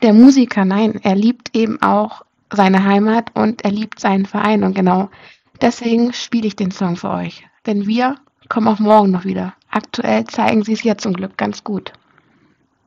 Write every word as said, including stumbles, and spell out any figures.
der Musiker, nein, er liebt eben auch seine Heimat und er liebt seinen Verein und genau deswegen spiele ich den Song für euch. Denn wir kommen auch morgen noch wieder. Aktuell zeigen sie es ja zum Glück ganz gut.